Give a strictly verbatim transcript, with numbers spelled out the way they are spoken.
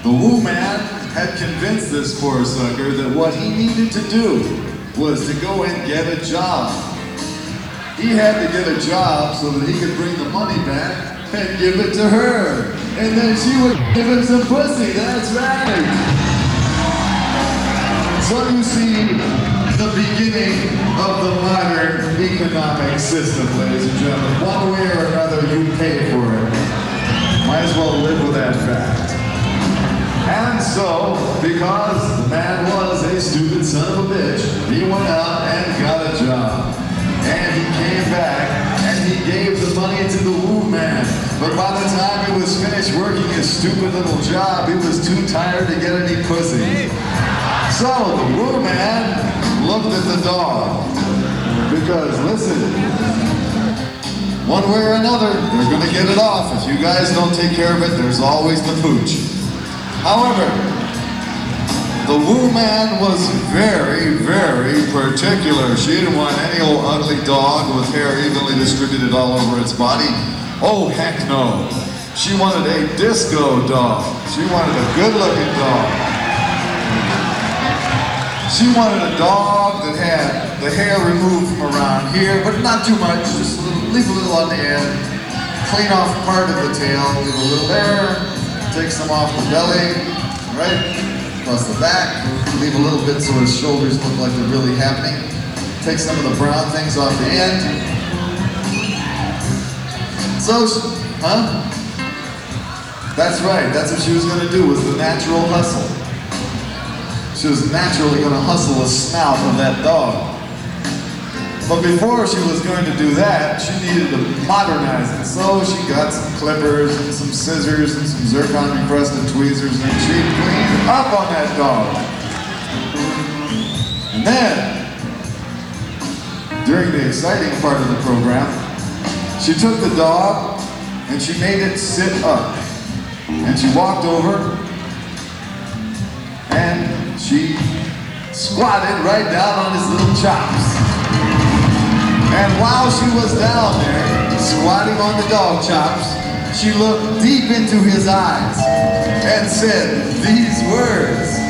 The Woo Man had convinced this poor sucker that what he needed to do was to go and get a job. He had to get a job so that he could bring the money back and give it to her. And then she would give him some pussy, that's right. So you see the beginning of the modern economic system, ladies and gentlemen. One way or another, you pay for it. Might as well live with that fact. And so, because the man was a stupid son of a bitch, he went out and got a job. And he came back and he gave the money to the Woo Man. But by the time he was finished working his stupid little job, he was too tired to get any pussy. So the Woo Man looked at the dog. Because listen, one way or another, they're gonna get it off. If you guys don't take care of it, there's always the pooch. However, the Woo Man was very, very particular. She didn't want any old ugly dog with hair evenly distributed all over its body. Oh, heck no. She wanted a disco dog. She wanted a good-looking dog. She wanted a dog that had the hair removed from around here, but not too much. Just a little, leave a little on the end. Clean off part of the tail, leave a little there. Take some off the belly, right? Across the back. Leave a little bit so his shoulders look like they're really happening. Take some of the brown things off the end. So, huh? That's right, that's what she was gonna do, was the natural hustle. She was naturally gonna hustle the snout of that dog. But before she was going to do that, she needed to modernize it. So she got some clippers and some scissors and some zircon-encrusted tweezers, and she cleaned up on that dog. And then, during the exciting part of the program, she took the dog and she made it sit up. And she walked over and she squatted right down on his little chops. And while she was down there, squatting on the dog chops, she looked deep into his eyes and said these words.